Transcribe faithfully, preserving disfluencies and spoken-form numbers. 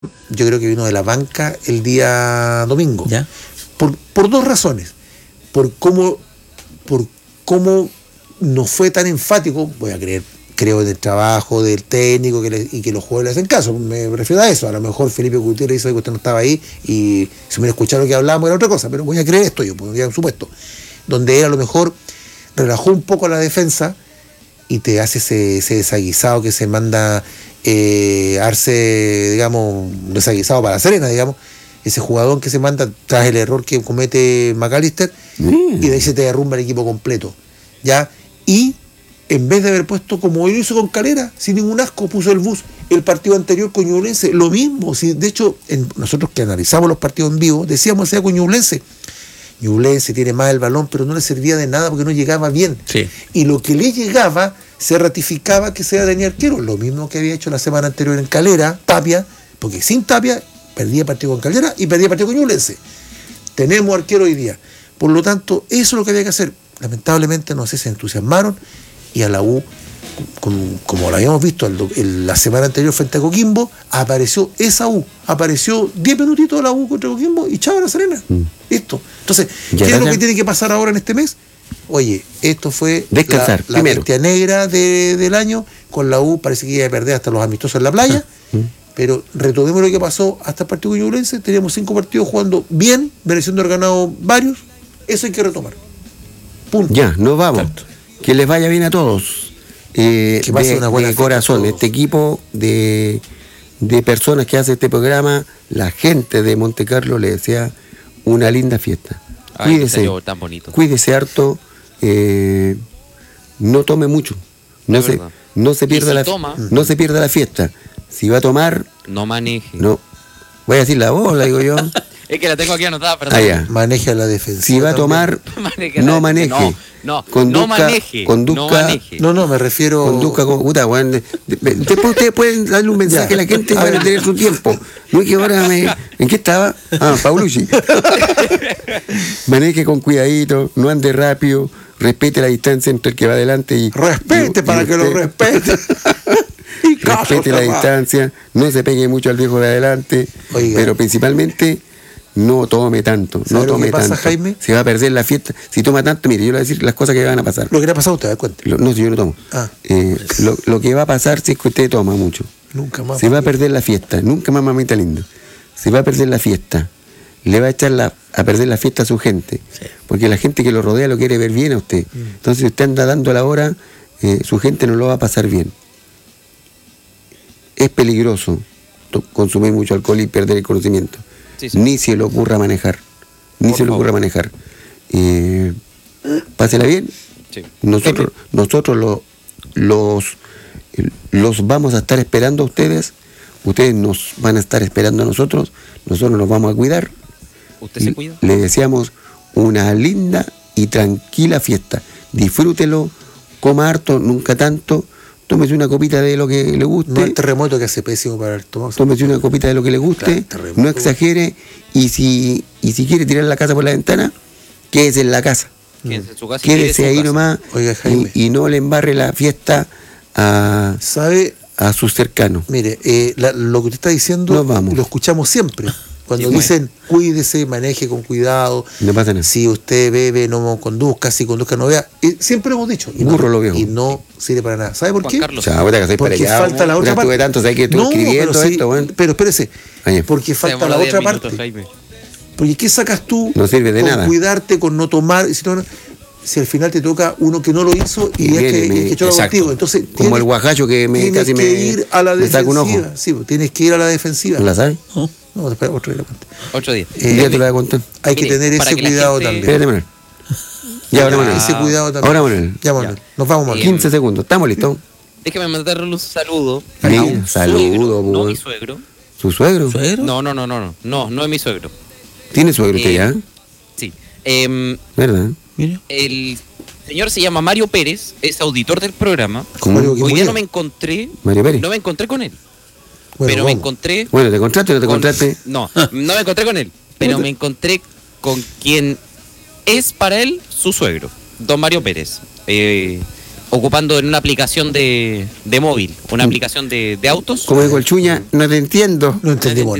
yo creo que vino de la banca el día domingo. ¿Ya? Por, por dos razones. Por cómo, por cómo no fue tan enfático, voy a creer, creo, del trabajo del técnico que le, y que los jugadores le hacen caso. Me refiero a eso. A lo mejor Felipe Gutiérrez dice que usted no estaba ahí y si me escuchara lo que hablábamos era otra cosa, pero voy a creer esto yo, por supuesto. Donde él a lo mejor relajó un poco la defensa y te hace ese, ese desaguisado que se manda eh, Arce, digamos, desaguisado para Serena, digamos, ese jugador que se manda tras el error que comete McAllister mm. y de ahí se te derrumba el equipo completo, ¿ya? Y en vez de haber puesto como él hizo con Calera, sin ningún asco, puso el bus el partido anterior con Ñublense, lo mismo, si, de hecho, en, nosotros que analizamos los partidos en vivo, decíamos sea con Ñublense, Ñublense tiene más el balón, pero no le servía de nada porque no llegaba bien. Sí. Y lo que le llegaba, se ratificaba que sea Daniel Arquero, lo mismo que había hecho la semana anterior en Calera, Tapia, porque sin Tapia perdía partido con Calera y perdía partido con Ñublense. Tenemos arquero hoy día. Por lo tanto, eso es lo que había que hacer. Lamentablemente, no sé, se entusiasmaron y a la U, con, como lo habíamos visto el, el, la semana anterior frente a Coquimbo, apareció esa U, apareció diez minutitos de la U contra Coquimbo y chao a La Serena. Mm. Listo. Entonces, ¿qué es lo que tiene que pasar ahora en este mes? Oye, esto fue descansar, la, la bestia negra de, del año, con la U parece que iba a perder hasta los amistosos en la playa, mm. pero retomemos lo que pasó hasta el partido con Ñublense, teníamos cinco partidos jugando bien, mereciendo haber ganado varios, eso hay que retomar. Punto. Ya, nos vamos. Exacto. Que les vaya bien a todos. Eh, que pase de, una buena de corazón, este equipo de, de personas que hace este programa, la gente de Monte Carlo le desea una linda fiesta. Ay, cuídese, tan bonito. Cuídese harto, eh, no tome mucho, no se, no se pierda si la toma, no se pierda la fiesta. Si va a tomar, no maneje. No, voy a decir la voz, la digo yo. Es que la tengo aquí anotada, perdón. Ah, ya. Maneje a la defensiva. Si va a tomar, maneje no maneje. No, no, conduzca, no maneje. Conduzca, no maneje. No, no, me refiero. Conduzca con. Puta, bueno, después ustedes pueden darle un mensaje ya. a la gente para tener su tiempo. No es que ahora me. ¿En qué estaba? Ah, Paulucci. Maneje con cuidadito, no ande rápido, respete la distancia entre el que va adelante y. Respete y, para y que usted, lo respete. Respete la distancia, no se pegue mucho al viejo de adelante, Oiga. pero principalmente. No tome tanto, no tome pasa, tanto. Jaime? Se va a perder la fiesta. Si toma tanto, mire, yo le voy a decir las cosas que van a pasar. Lo que le ha pasado a usted, da cuenta. Lo, no, si yo no tomo. Ah. Eh, lo, lo que va a pasar si es que usted toma mucho. Nunca más. Se va a perder la fiesta. Nunca más, mamita linda. Se va a perder la fiesta. Le va a echar la, a perder la fiesta a su gente. Sí. Porque la gente que lo rodea lo quiere ver bien a usted. Mm. Entonces, si usted anda dando la hora, eh, su gente no lo va a pasar bien. Es peligroso consumir mucho alcohol y perder el conocimiento. Sí, sí. Ni se le ocurra manejar, ni Por se le ocurra manejar. Eh, pásela bien. Sí. Nosotros, nosotros lo, los, los vamos a estar esperando a ustedes. Ustedes nos van a estar esperando a nosotros. Nosotros nos vamos a cuidar. ¿Usted se cuida? Le deseamos una linda y tranquila fiesta. Disfrútelo, coma harto, nunca tanto. Tómese una copita de lo que le guste. No el terremoto que hace pésimo para el tomate. Tómese una copita de lo que le guste. Claro, no exagere. Y si, y si quiere tirar la casa por la ventana, quédese en la casa. Quédese en su casa. Quédese ahí casa. nomás. Oiga, Jaime. Y, y no le embarre la fiesta a, ¿sabe? a sus cercanos. Mire, eh, la, lo que usted está diciendo lo escuchamos siempre. Cuando sí, dicen, bueno. cuídese, maneje con cuidado. No pasa nada. Si usted bebe, no conduzca. Si conduzca, no vea. Y siempre hemos dicho. Y Burro no, lo viejo. Y no sirve para nada. ¿Sabe por Juan qué? Carlos. Chao, que soy porque para allá, falta la otra parte. Tanto, ¿sabes que estoy no, escribiendo pero, sí, esto, bueno? pero espérese. Ayer. Porque falta la otra minutos, parte. Jaime. Porque ¿qué sacas tú? No sirve de con nada. Cuidarte, con no tomar. Si, no, si al final te toca uno que no lo hizo y, y es que, me, que choca contigo. Entonces, como tienes, el guajayo que me casi que me, ir a la me saca un ojo. Sí, tienes que ir a la defensiva. ¿No la sabes? ¿No? No, espera, otro día. Otro día. Eh, ya te lo voy a contar. Hay Mire, que tener ese que cuidado gente... también. Espérate, Manuel. Ya, ahora Manuel. Ese cuidado también. Ahora Manuel. Ya, Manuel. Nos vamos, Manuel. quince segundos. ¿Estamos listos? Déjame mandarle un saludo. Sí, a un saludo, suegro, no mi suegro. ¿Su suegro? ¿Suegro? No, no, no, no, no. No, no es mi suegro. ¿Tiene suegro usted eh, ya? Sí. Eh, ¿Verdad? El señor se llama Mario Pérez, es auditor del programa. ¿Cómo? Hoy día no me encontré. Mario Pérez. No me encontré con él. Bueno, pero vamos. me encontré. Bueno, ¿te encontraste o no te con, encontraste? No, no me encontré con él. Pero me encontré con quien es para él su suegro, don Mario Pérez. Eh, ocupando en una aplicación de, de móvil, una aplicación de, de autos. Como dijo el Chuña, no te entiendo. No entendimos